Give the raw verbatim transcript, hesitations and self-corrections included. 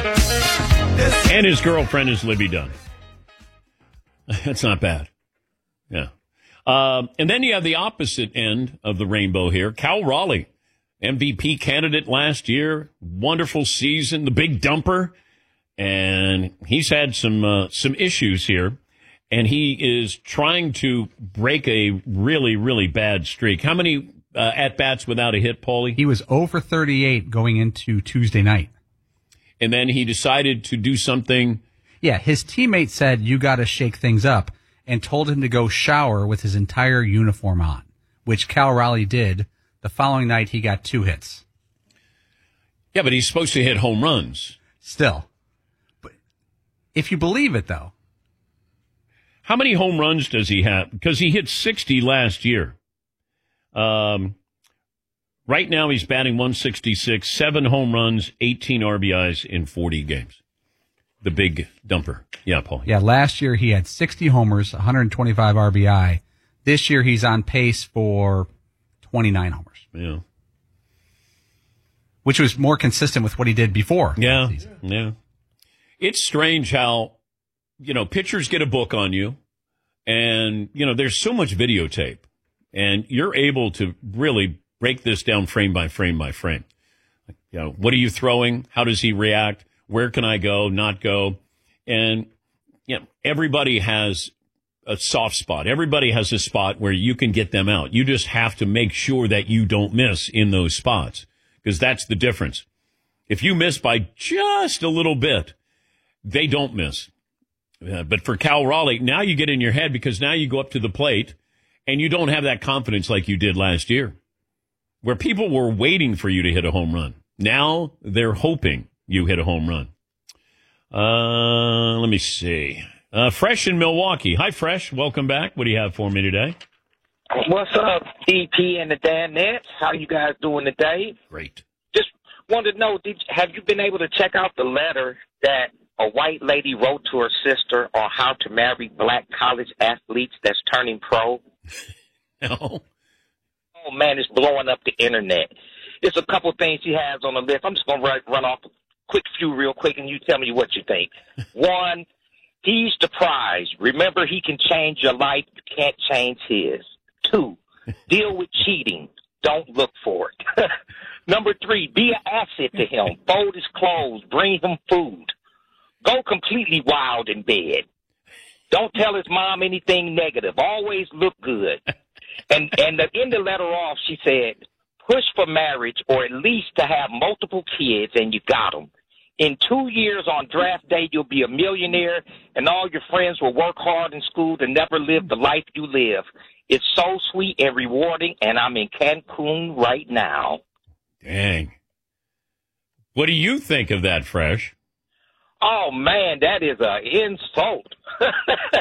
And his girlfriend is Libby Dunn. That's not bad. Yeah. Um, and then you have the opposite end of the rainbow here. Cal Raleigh, M V P candidate last year. Wonderful season. The big dumper. And he's had some uh, some issues here. And he is trying to break a really, really bad streak. How many uh, at-bats without a hit, Paulie? He was oh for thirty-eight going into Tuesday night. And then he decided to do something. Yeah, his teammate said, you got to shake things up, and told him to go shower with his entire uniform on, which Cal Raleigh did. The following night, he got two hits. Yeah, but he's supposed to hit home runs. Still. But if you believe it, though. How many home runs does he have? Because he hit sixty last year. Um, right now, he's batting one sixty-six, seven home runs, eighteen R B Is in forty games. The big dumper. Yeah, Paul. Yeah, last year he had sixty homers, one hundred twenty-five R B I. This year he's on pace for twenty-nine homers. Yeah. Which was more consistent with what he did before. Yeah, yeah. It's strange how, you know, pitchers get a book on you, and, you know, there's so much videotape, and you're able to really break this down frame by frame by frame. You know, what are you throwing? How does he react? Where can I go, not go? And, you know, everybody has a soft spot. Everybody has a spot where you can get them out. You just have to make sure that you don't miss in those spots, because that's the difference. If you miss by just a little bit, they don't miss. Uh, but for Cal Raleigh, now you get in your head, because now you go up to the plate and you don't have that confidence like you did last year, where people were waiting for you to hit a home run. Now they're hoping you hit a home run. Uh, let me see. Uh, Fresh in Milwaukee. Hi, Fresh. Welcome back. What do you have for me today? What's up, E P and the Danettes? How you guys doing today? Great. Just wanted to know, did have you been able to check out the letter that a white lady wrote to her sister on how to marry black college athletes that's turning pro? No. Oh, man, it's blowing up the internet. It's a couple things she has on the list. I'm just going to run, run off a quick few real quick, and you tell me what you think. One, he's the prize. Remember, he can change your life. You can't change his. Two, deal with cheating. Don't look for it. Number three, be an asset to him. Fold his clothes. Bring him food. Go completely wild in bed. Don't tell his mom anything negative. Always look good. And and the, in the letter off, she said, push for marriage or at least to have multiple kids, and you got them. In two years on draft day, you'll be a millionaire, and all your friends will work hard in school to never live the life you live. It's so sweet and rewarding, and I'm in Cancun right now. Dang. What do you think of that, Fresh? Oh, man, that is an insult.